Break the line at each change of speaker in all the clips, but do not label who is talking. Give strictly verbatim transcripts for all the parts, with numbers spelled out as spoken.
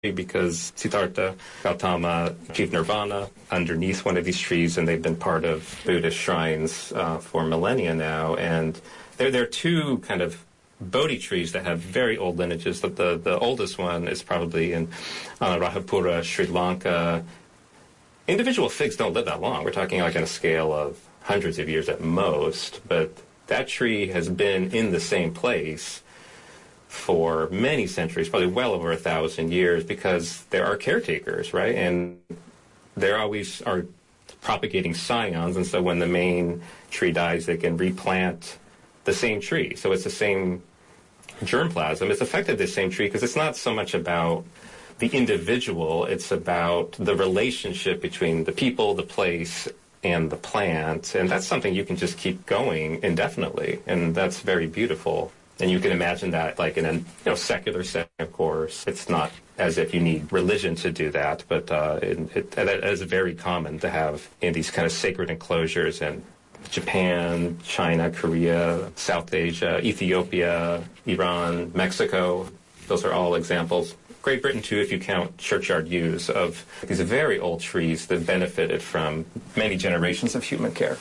because Siddhartha Gautama achieved nirvana underneath one of these trees, and they've been part of Buddhist shrines uh, for millennia now. And there, there are two kind of Bodhi trees that have very old lineages. The, the, the oldest one is probably in Anuradhapura, Sri Lanka. Individual figs don't live that long. We're talking like on a scale of hundreds of years at most, but that tree has been in the same place for many centuries, probably well over a thousand years, because there are caretakers, right? And there always are propagating scions, and so when the main tree dies, they can replant the same tree. So it's the same germplasm. It's effectively the same tree because it's not so much about the individual, it's about the relationship between the people, the place, and the plant. And that's something you can just keep going indefinitely, and that's very beautiful. And you can imagine that like in a you know, secular setting, of course. It's not as if you need religion to do that, but uh, it, it, it is very common to have in these kind of sacred enclosures in Japan, China, Korea, South Asia, Ethiopia, Iran, Mexico. Those are all examples. Great Britain, too, if you count churchyard yews of these very old trees that benefited from many generations of human care.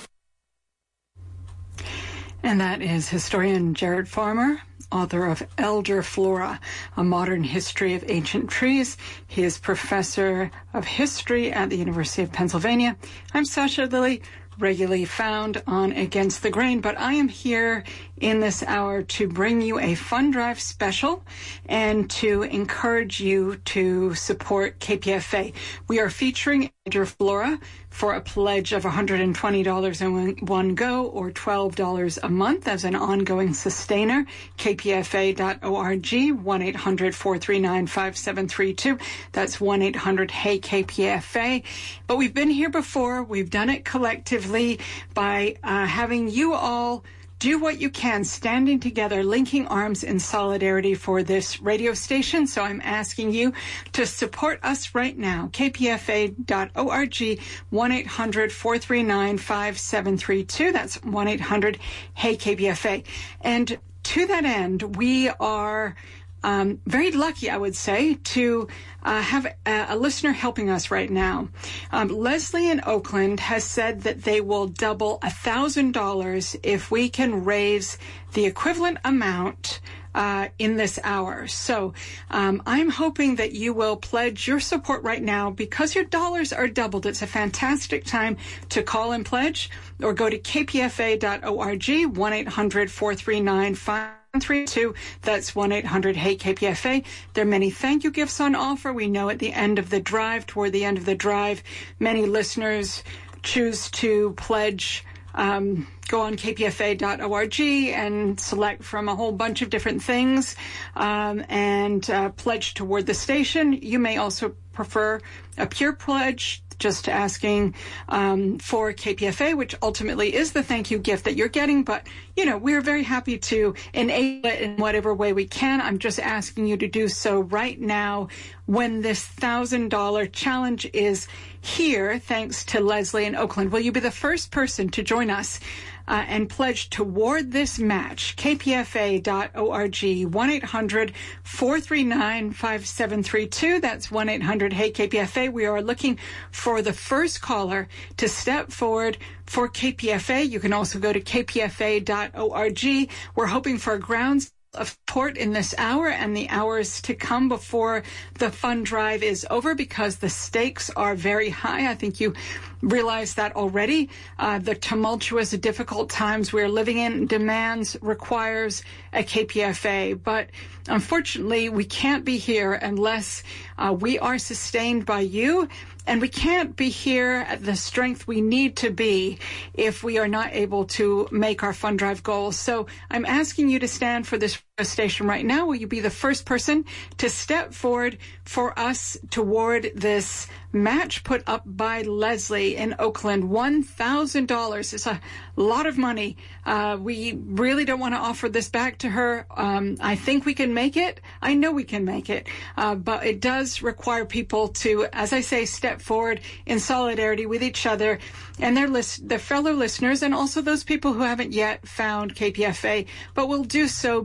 And that is historian Jared Farmer, author of Elder Flora, A Modern History of Ancient Trees. He is professor of history at the University of Pennsylvania. I'm Sasha Lilly, regularly found on Against the Grain, but I am here in this hour to bring you a Fund Drive special and to encourage you to support K P F A. We are featuring Elder Flora for a pledge of one hundred twenty dollars in one go or twelve dollars a month as an ongoing sustainer. K P F A dot org, one eight hundred, four three nine, five seven three two. That's one eight hundred, H E Y, K P F A. But we've been here before. We've done it collectively by uh, having you all do what you can, standing together, linking arms in solidarity for this radio station. So I'm asking you to support us right now. K P F A dot org, one eight hundred, four three nine, five seven three two. That's one eight hundred, H E Y, K P F A. And to that end, we are Um, very lucky, I would say, to uh, have a, a listener helping us right now. Um, Leslie in Oakland has said that they will double one thousand dollars if we can raise the equivalent amount uh, in this hour. So um, I'm hoping that you will pledge your support right now because your dollars are doubled. It's a fantastic time to call and pledge or go to K P F A dot org, one eight hundred, four three nine, five three two. That's one eight hundred, H E Y, K P F A. There are many thank you gifts on offer. We know at the end of the drive, toward the end of the drive, many listeners choose to pledge. Um, go on K P F A dot org and select from a whole bunch of different things um, and uh, pledge toward the station. You may also prefer a pure pledge, just asking um, for K P F A, which ultimately is the thank you gift that you're getting. But, you know, we're very happy to enable it in whatever way we can. I'm just asking you to do so right now when this one thousand dollars challenge is here, thanks to Leslie in Oakland. Will you be the first person to join us uh, and pledge toward this match? K P F A dot org, one eight hundred, four three nine, five seven three two. That's one eight hundred, H E Y, K P F A. We are looking for the first caller to step forward for K P F A. You can also go to K P F A dot org. We're hoping for grounds of support in this hour and the hours to come before the fund drive is over because the stakes are very high. I think you realize that already. Uh, the tumultuous, difficult times we're living in demands, requires a K P F A. But unfortunately, we can't be here unless uh, we are sustained by you. And we can't be here at the strength we need to be if we are not able to make our fund drive goals. So I'm asking you to stand for this station right now. Will you be the first person to step forward for us toward this match put up by Leslie in Oakland? one thousand dollars is a lot of money. Uh, we really don't want to offer this back to her. Um, I think we can make it. I know we can make it. Uh, but it does require people to, as I say, step forward in solidarity with each other and their list, their fellow listeners, and also those people who haven't yet found K P F A, but will do so because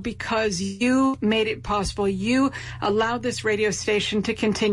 because you made it possible. You allowed this radio station to continue.